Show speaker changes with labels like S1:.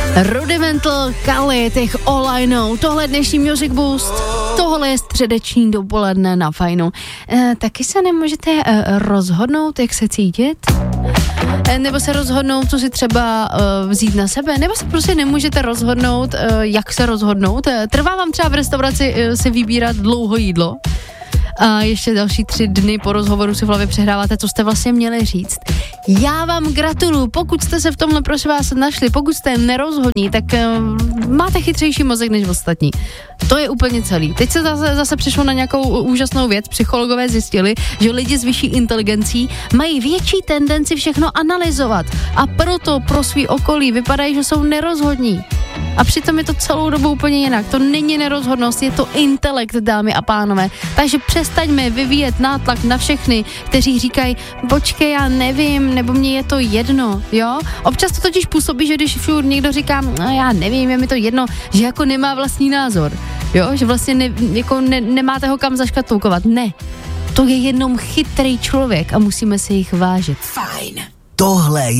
S1: Rudimental, Kali, těch All I Know, tohle je dnešní Music Boost, tohle je středeční dopoledne na Fajnu. Taky se nemůžete rozhodnout, jak se cítit? Nebo se rozhodnout, co si třeba vzít na sebe? Nebo se prostě nemůžete rozhodnout, jak se rozhodnout? Trvá vám třeba v restauraci si vybírat dlouho jídlo? A ještě další 3 dny po rozhovoru si v hlavě přehráváte, co jste vlastně měli říct. Já vám gratuluju, pokud jste se v tomhle prosím vás našli, pokud jste nerozhodní, tak máte chytřejší mozek než ostatní. To je úplně celý. Teď se zase přišlo na nějakou úžasnou věc. Psychologové zjistili, že lidi s vyšší inteligencí mají větší tendenci všechno analyzovat a proto pro svý okolí vypadají, že jsou nerozhodní. A přitom je to celou dobu úplně jinak. To není nerozhodnost, je to intelekt, dámy a pánové. Takže přestaňme vyvíjet nátlak na všechny, kteří říkají, počkej, já nevím, nebo mně je to jedno, jo? Občas to totiž působí, že když všude někdo říká, já nevím, je mi to jedno, že jako nemá vlastní názor, jo? Že vlastně nemáte ho kam zaškatulkovat. Ne, to je jenom chytrý člověk a musíme si jich vážit.
S2: Fajn. Tohle